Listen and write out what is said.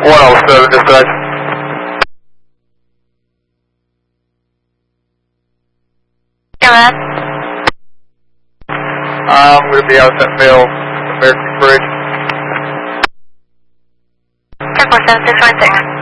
107 dispatch. Come I'm going to be out at Mill, American Bridge. 1047, 626.